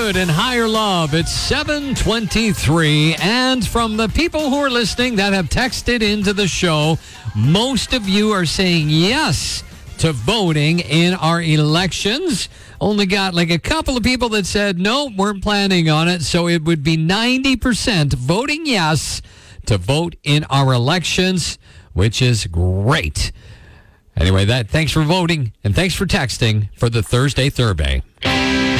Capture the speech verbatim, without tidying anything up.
Good and Higher Love. It's seven twenty-three. And from the people who are listening that have texted into the show, most of you are saying yes to voting in our elections. Only got like a couple of people that said, no, weren't planning on it. So it would be ninety percent voting yes to vote in our elections, which is great. Anyway, that thanks for voting and thanks for texting for the Thursday Thurbay.